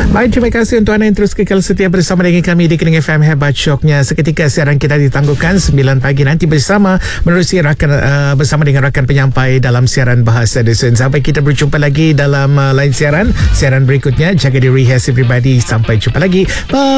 Baik, terima kasih untuk anda yang terus kekal setia bersama dengan kami di Kening FM Hebat Shocknya. Seketika siaran kita ditangguhkan 9 pagi nanti bersama menerusi bersama dengan rakan penyampai dalam siaran Bahasa Dusun. Sampai kita berjumpa lagi dalam lain siaran berikutnya. Jaga diri, hiasi pribadi. Sampai jumpa lagi. Bye.